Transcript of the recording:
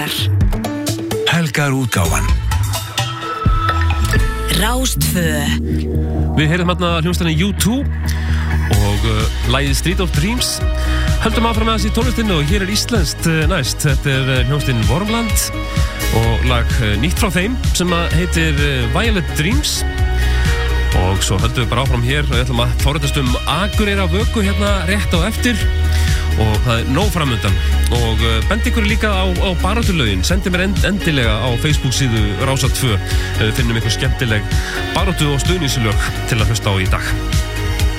helgar. Helgarútgáfan. Rástvö. Við heyrðum hérna hljómsveitina U2 og lagið Street of Dreams. Höldum áfram með þessi tónlistinni og hér íslenskt næst. Þetta hljómsveitin Wormland og lag nýtt frá þeim sem heitir Violet Dreams. Og svo höldum við bara áfram hér og við ætlum að forritast Akureyrarvöku hérna rétt á eftir og það nóg framundan og bendi ykkur líka á baráttulögin. Sendi mér endilega á Facebook síðu Rásar 2 ef við finnum ykkur skemmtileg baráttu og stuðningslög til að hlusta á í dag.